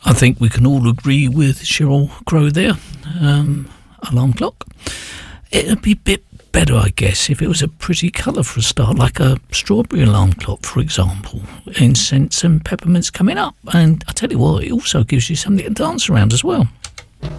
I think we can all agree with Cheryl Crow there. Alarm clock. It'd be a bit better, I guess, if it was a pretty colour for a start, like a strawberry alarm clock, for example. Incense and peppermints coming up. And I tell you what, it also gives you something to dance around as well.